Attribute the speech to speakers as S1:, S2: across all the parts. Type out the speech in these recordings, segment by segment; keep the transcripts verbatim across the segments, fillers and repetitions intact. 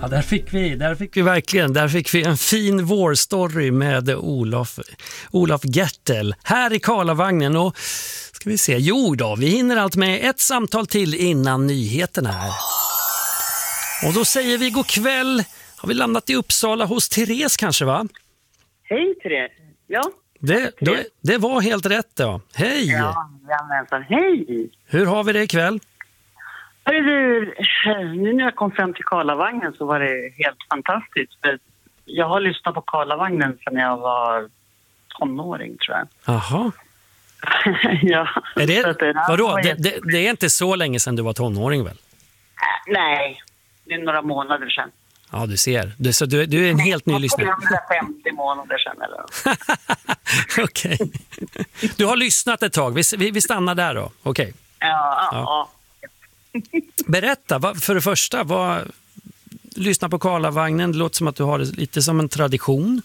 S1: Ja, där fick vi, där fick vi verkligen, där fick vi en fin vårstory med Olof, Olof Gertel här i Karlavagnen. Och ska vi se, jo då, vi hinner allt med ett samtal till innan nyheterna här. Och då säger vi god kväll, har vi landat i Uppsala hos Therese kanske va?
S2: Hej Therese, ja.
S1: Det, då, det var helt rätt då, hej!
S2: Ja, jamensan, hej!
S1: Hur har vi det ikväll?
S2: Du, nu när jag kom fram till Karlavagnen så var det helt fantastiskt. För jag har lyssnat på Karlavagnen sedan jag var tonåring, tror jag.
S1: Jaha.
S2: Ja.
S1: Är det,
S2: det,
S1: vadå? Det, det, det är inte så länge sedan du var tonåring väl?
S2: Nej, det är några månader sedan.
S1: Ja, du ser. Du, så du, du är en helt ny lyssnare.
S2: femtio månader sedan eller?
S1: Okej. Okay. Du har lyssnat ett tag. Vi, vi, vi stannar där då. Okej. Okay.
S2: Ja, ja.
S1: ja. Berätta, vad, för det första, vad, lyssna på Karlavagnen, det låter som att du har det lite som en tradition.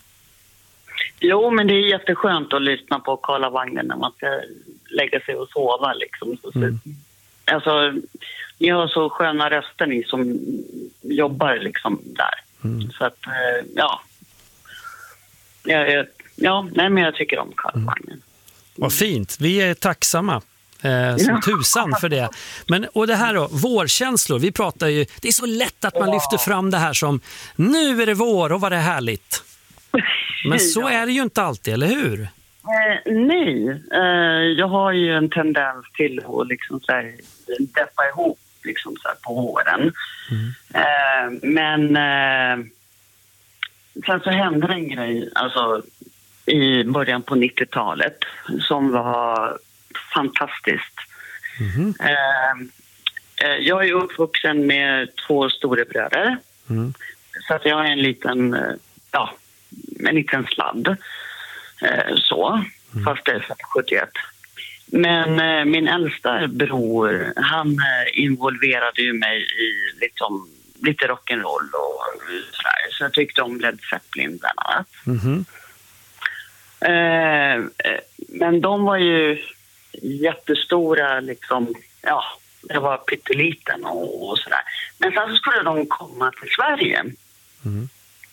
S2: Jo, men det är jätteskönt att lyssna på Karlavagnen när man ska lägga sig och sova. Liksom. Mm. Alltså, ni har så sköna röster ni som jobbar liksom där. Mm. Så att, ja. Ja, ja nej, men jag tycker om Karlavagnen. Mm.
S1: Vad fint, vi är tacksamma. Eh, som ja. tusan för det. Men, och det här då, vårkänslor, vi pratar ju, det är så lätt att man ja. lyfter fram det här som nu är det vår och vad det är härligt. Men så ja. är det ju inte alltid, eller hur?
S2: Eh, nej, eh, jag har ju en tendens till att liksom så här, deppa ihop liksom så här på våren. Mm. Eh, men eh, sen så hände en grej alltså, i början på nittiotalet som var fantastiskt. Mm. Eh, jag är uppvuxen med två storebröder. Mm. Så att jag har en liten, ja, en liten sladd. Eh, så, mm. fast det är sjuttioett. Men eh, min äldsta bror, han eh, involverade ju mig i liksom, lite rock'n'roll och sådär. Så jag tyckte om Led Zeppelin bland annat. Mm. Eh, men de var ju jättestora liksom, ja, jag var pytteliten och, och sådär. Men sen så skulle de komma till Sverige. Mm.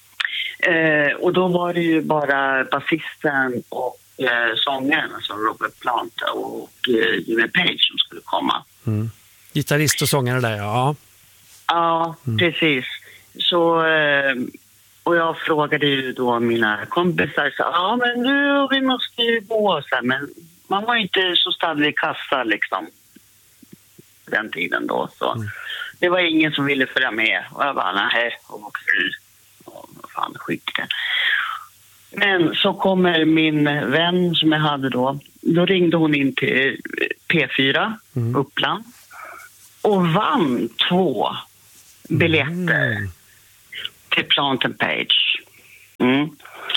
S2: Eh, och då var det ju bara basisten och eh, sångaren, alltså Robert Plant och eh, Jimmy Page som skulle komma.
S1: Mm. Gitarrist och sångare där, ja.
S2: Ja, mm. precis. Så, eh, och jag frågade ju då mina kompisar, så, ja men nu, vi måste ju gå så här, men man var inte så stadig i kassa liksom den tiden då. Så mm. det var ingen som ville följa med. Och jag bara, nej, och fri. Och fan, skit det. Men så kommer min vän som jag hade då. Då ringde hon in till P fyra, mm. Uppland. Och vann två biljetter mm. till Plant and Page. Mm.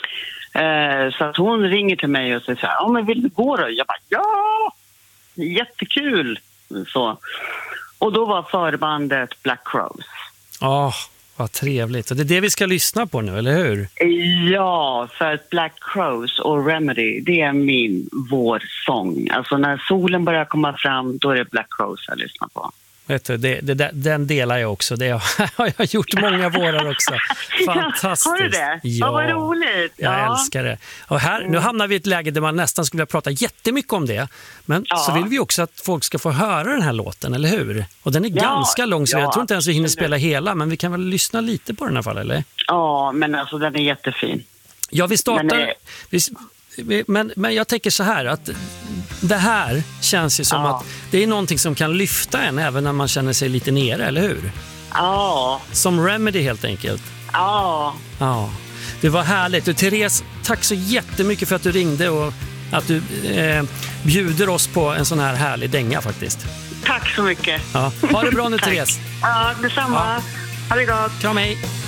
S2: Eh, så att hon ringer till mig och säger så här, ja men vill du gå då? Jag bara, ja! Jättekul! Så. Och då var förbandet Black Crowes.
S1: Ja, oh, vad trevligt. Och det är det vi ska lyssna på nu, eller hur?
S2: Ja, för att Black Crowes och Remedy, det är min vårsång. Alltså när solen börjar komma fram, då är det Black Crowes jag lyssnar på.
S1: Vet du, det, det, den delar jag också. Det har jag gjort många vårar också. Fantastiskt.
S2: Har du det?
S1: Ja,
S2: vad roligt.
S1: Jag
S2: ja.
S1: älskar det. Och här, nu hamnar vi i ett läge där man nästan skulle vilja prata jättemycket om det. Men ja. så vill vi också att folk ska få höra den här låten, eller hur? Och den är ja. ganska lång, så ja. jag tror inte ens vi hinner spela hela. Men vi kan väl lyssna lite på den här fall, eller?
S2: Ja, men alltså den är jättefin.
S1: Ja, vi startar...
S2: Är...
S1: Vi, men, men jag tänker så här att det här känns ju som ja. att det är någonting som kan lyfta en även när man känner sig lite nere, eller hur?
S2: Ja.
S1: Som Remedy helt enkelt.
S2: Ja.
S1: Ja. Det var härligt. Och Therese, tack så jättemycket för att du ringde och att du eh, bjuder oss på en sån här härlig dänga faktiskt.
S2: Tack så mycket.
S1: Ja. Ha det bra nu, Therese.
S2: Ja, detsamma. Ja. Ha det gott.
S1: Kram, hej.